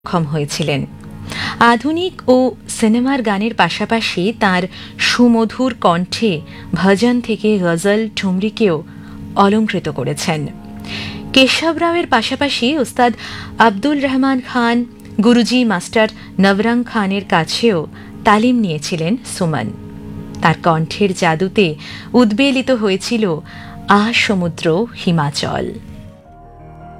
সক্ষম হয়েছিলেন। আধুনিক ও সিনেমার গানের পাশাপাশি তার সুমধুর কণ্ঠে ভজন থেকে গজল ঠুমরিকেও অলংকৃত করেছেন। কেশব রাওয়ের পাশাপাশি ওস্তাদ আব্দুল রহমান খান, গুরুজি মাস্টার নবরং খানের কাছেও তালিম নিয়েছিলেন সুমন। তার কণ্ঠের জাদুতে উদ্বেলিত হয়েছিল সমুদ্র হিমাচল।